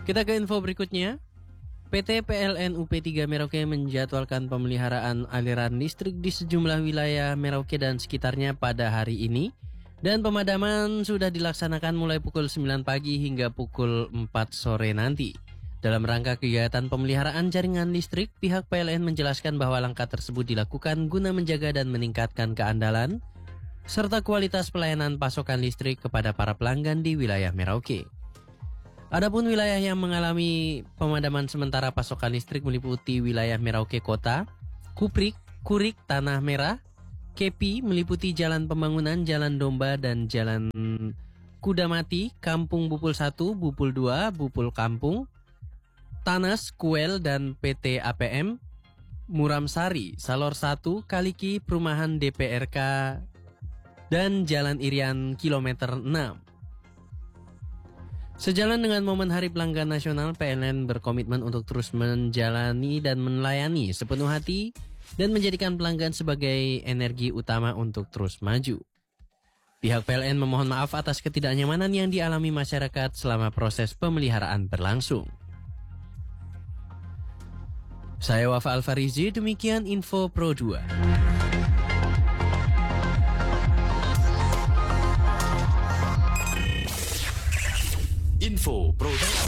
Kita ke info berikutnya. PT PLN UP3 Merauke menjadwalkan pemeliharaan aliran listrik di sejumlah wilayah Merauke dan sekitarnya pada hari ini. Dan pemadaman sudah dilaksanakan mulai pukul 9 pagi hingga pukul 4 sore nanti. Dalam rangka kegiatan pemeliharaan jaringan listrik, pihak PLN menjelaskan bahwa langkah tersebut dilakukan guna menjaga dan meningkatkan keandalan serta kualitas pelayanan pasokan listrik kepada para pelanggan di wilayah Merauke. Adapun wilayah yang mengalami pemadaman sementara pasokan listrik meliputi wilayah Merauke Kota, Kuprik, Kurik, Tanah Merah, Kepi meliputi Jalan Pembangunan, Jalan Domba, dan Jalan Kudamati, Kampung Bupul 1, Bupul 2, Bupul Kampung, Tanas, Kuel, dan PT APM, Muramsari, Salor 1, Kaliki, Perumahan DPRK, dan Jalan Irian Kilometer 6. Sejalan dengan momen Hari Pelanggan Nasional, PLN berkomitmen untuk terus menjalani dan melayani sepenuh hati dan menjadikan pelanggan sebagai energi utama untuk terus maju. Pihak PLN memohon maaf atas ketidaknyamanan yang dialami masyarakat selama proses pemeliharaan berlangsung. Saya Wafa Alfarizi, demikian info Pro 2. Info Pro 2.